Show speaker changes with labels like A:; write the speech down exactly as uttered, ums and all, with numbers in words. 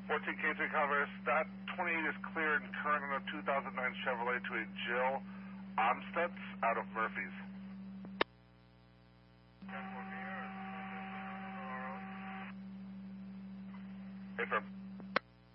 A: fourteen K three Converse, that twenty-eight is clear and current on a two thousand nine Chevrolet to a Jill Amstutz out of Murphy's. Hey, firm.